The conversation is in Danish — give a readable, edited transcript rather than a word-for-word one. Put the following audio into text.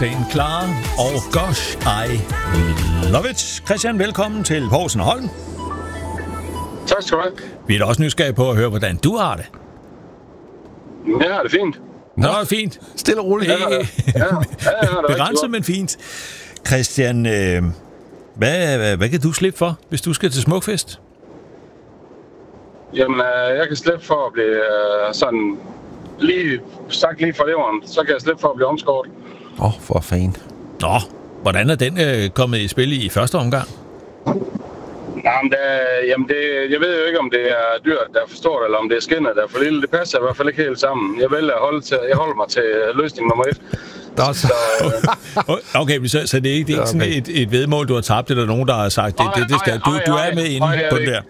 Saint Clara og Gosh, I Love It. Christian, velkommen til Poulsen & Holm. Tak skal du have. Vi er da også nysgerrige på at høre, hvordan du har det. Ja, det er fint. Nå, fint. Stille og roligt. Ja, Begrænset, men fint. Christian, hvad kan du slippe for, hvis du skal til Smukfest? Jamen, jeg kan slippe for at blive sådan lige fra leveren. Så kan jeg slippe for at blive omskåret. For fanden. Nå, hvordan er den kommet i spil i første omgang? Jamen, jeg ved jo ikke, om det er dyrt, der er for stort, eller om det er skinnet, der er for lille. Det passer i hvert fald ikke helt sammen. Jeg vælger at holde mig til løsning nummer 1. Okay, så det er ikke sådan et vedmål, du har tabt, eller nogen, der har sagt, det skal du er med inde på det der?